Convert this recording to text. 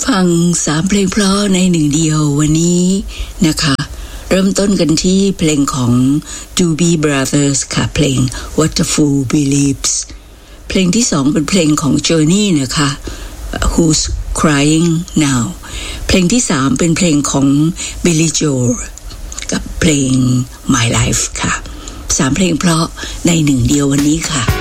ฟัง3เพลงเพราะในหนึ่งเดียววันนี้นะคะเริ่มต้นกันที่เพลงของ Doobie Brothers ค่ะเพลง What a Fool Believes เพลงที่2เป็นเพลงของ Journey นะคะ Who's Crying Now เพลงที่3เป็นเพลงของ Billy Joel กับเพลง My Life ค่ะ3เพลงเพราะในหนึ่งเดียววันนี้ค่ะ